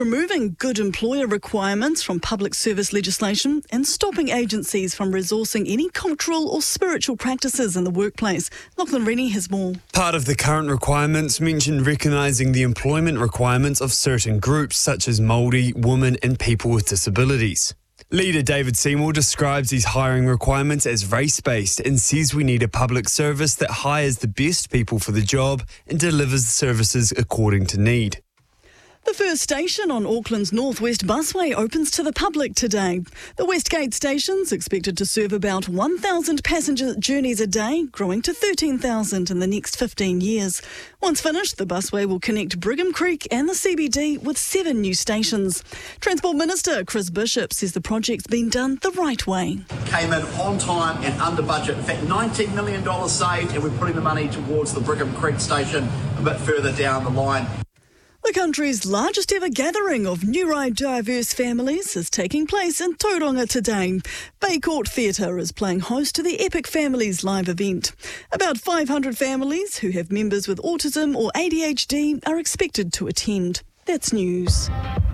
Removing good employer requirements from public service legislation and stopping agencies from resourcing any cultural or spiritual practices in the workplace. Lachlan Rennie has more. Part of the current requirements mention recognising the employment requirements of certain groups such as Māori, women and people with disabilities. Leader David Seymour describes these hiring requirements as race-based and says we need a public service that hires the best people for the job and delivers services according to need. The first station on Auckland's Northwest Busway opens to the public today. The Westgate station's expected to serve about 1,000 passenger journeys a day, growing to 13,000 in the next 15 years. Once finished, the busway will connect Brigham Creek and the CBD with 7 new stations. Transport Minister Chris Bishop says the project's been done the right way. Came in on time and under budget. In fact, $19 million saved, and we're putting the money towards the Brigham Creek station a bit further down the line. The country's largest ever gathering of neurodiverse families is taking place in Tauranga today. Bay Court Theatre is playing host to the Epic Families live event. About 500 families who have members with autism or ADHD are expected to attend. That's news.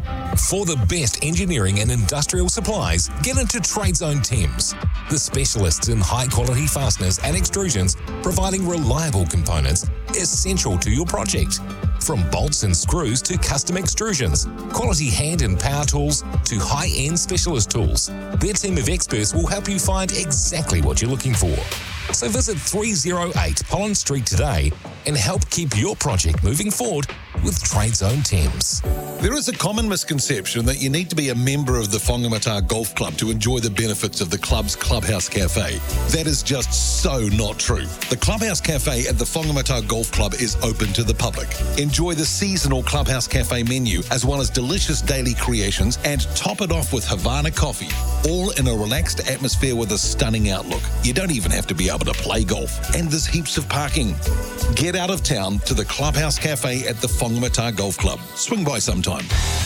For the best engineering and industrial supplies, get into TradeZone Thames, the specialists in high-quality fasteners and extrusions, providing reliable components essential to your project. From bolts and screws to custom extrusions, quality hand and power tools to high-end specialist tools, their team of experts will help you find exactly what you're looking for. So visit 308 Pollen Street today and help keep your project moving forward with TradeZone Thames. There is a common misconception that you need to be a member of the Whangamata Golf Club to enjoy the benefits of the club's Clubhouse Cafe. That is just so not true. The Clubhouse Cafe at the Whangamata Golf Club is open to the public. Enjoy the seasonal Clubhouse Cafe menu as well as delicious daily creations and top it off with Havana coffee, all in a relaxed atmosphere with a stunning outlook. You don't even have to be able to play golf, and there's heaps of parking. Get out of town to the Clubhouse Cafe at the Whangamata Golf Club. Swing by sometime.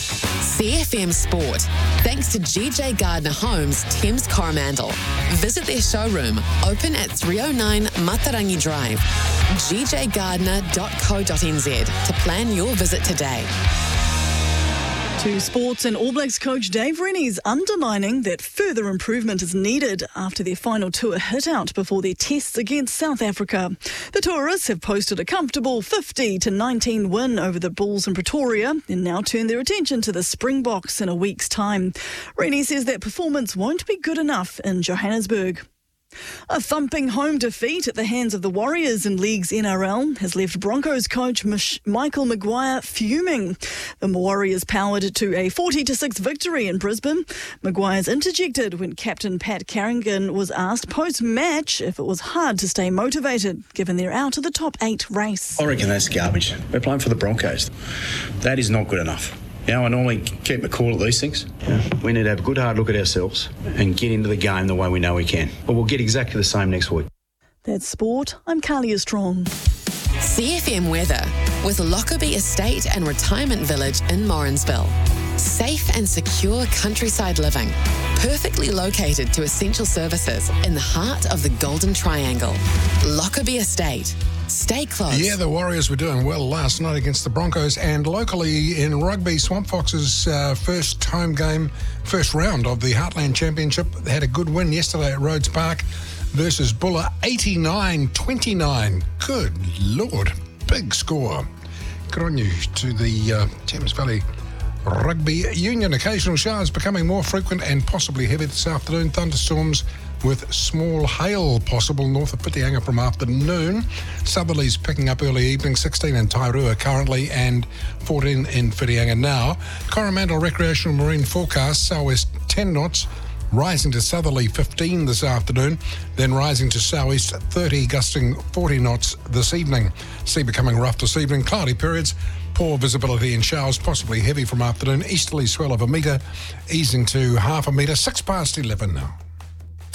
CFM Sport, thanks to GJ Gardner Homes, Thames Coromandel. Visit their showroom, open at 309 Matarangi Drive. gjgardner.co.nz to plan your visit today. To sports, and All Blacks coach Dave Rennie's underlining that further improvement is needed after their final tour hit out before their tests against South Africa. The tourists have posted a comfortable 50-19 win over the Bulls in Pretoria and now turn their attention to the Springboks in a week's time. Rennie says that performance won't be good enough in Johannesburg. A thumping home defeat at the hands of the Warriors in League's NRL has left Broncos coach Michael Maguire fuming. The Warriors powered to a 40-6 victory in Brisbane. Maguire's interjected when captain Pat Carrigan was asked post-match if it was hard to stay motivated given they're out of the top 8 race. I reckon that's garbage. We're playing for the Broncos. That is not good enough. You know, I normally keep my cool at these things. We need to have a good hard look at ourselves and get into the game the way we know we can. But we'll get exactly the same next week. That's sport. I'm Carlia Strong. CFM weather with Lockerbie Estate and Retirement Village in Morrinsville. Safe and secure countryside living, perfectly located to essential services in the heart of the Golden Triangle. Lockerbie Estate. Stay close. Yeah, the Warriors were doing well last night against the Broncos, and locally in rugby, Swamp Foxes' first home game, first round of the Heartland Championship. They had a good win yesterday at Rhodes Park versus Buller, 89-29. Good Lord, big score. Good on you to the Thames Valley Rugby Union. Occasional showers becoming more frequent and possibly heavy this afternoon. Thunderstorms with small hail possible north of Whitianga from afternoon. Southerlies picking up early evening, 16 in Tairua currently and 14 in Whitianga now. Coromandel Recreational Marine forecast, southwest 10 knots, rising to southerly 15 this afternoon, then rising to southeast 30, gusting 40 knots this evening. Sea becoming rough this evening, cloudy periods, poor visibility and showers, possibly heavy from afternoon. Easterly swell of 1 metre, easing to half a metre, 6 past 11 now.